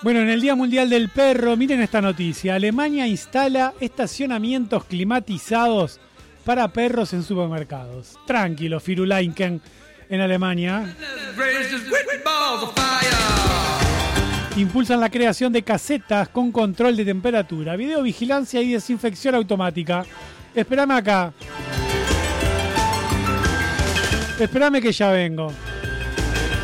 Bueno, en el Día Mundial del Perro, miren esta noticia. Alemania instala estacionamientos climatizados para perros en supermercados. Tranquilo, Firulaiken, en Alemania. Impulsan la creación de casetas con control de temperatura, videovigilancia y desinfección automática. Espérame acá. Espérame que ya vengo.